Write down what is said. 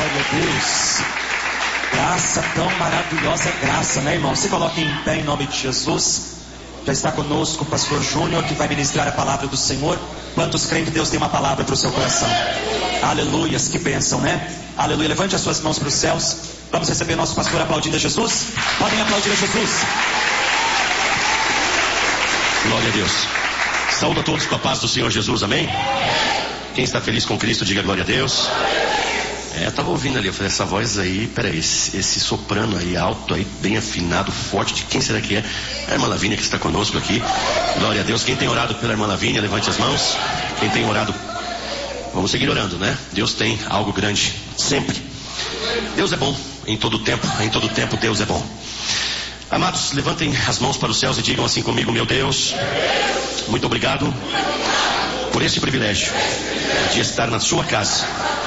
Glória a Deus. Graça tão maravilhosa, graça, né, irmão? Se coloque em pé em nome de Jesus. Já está conosco o pastor Júnior, que vai ministrar a palavra do Senhor. Quantos creem que Deus tem uma palavra para o seu coração? Aleluias, que bênção, né? Aleluia, levante as suas mãos para os céus. Vamos receber nosso pastor aplaudindo a Jesus. Podem aplaudir a Jesus. Glória a Deus. Saúde a todos com a paz do Senhor Jesus, amém? Quem está feliz com Cristo, diga glória a Deus. Eu estava ouvindo ali, eu falei, essa voz aí, peraí, esse soprano aí, alto aí, bem afinado, forte, de quem será que é? A irmã Lavínia que está conosco aqui. Glória a Deus. Quem tem orado pela irmã Lavínia, levante as mãos. Quem tem orado, vamos seguir orando, né? Deus tem algo grande, sempre. Deus é bom, em todo tempo Deus é bom. Amados, levantem as mãos para os céus e digam assim comigo: meu Deus, muito obrigado por esse privilégio de estar na sua casa,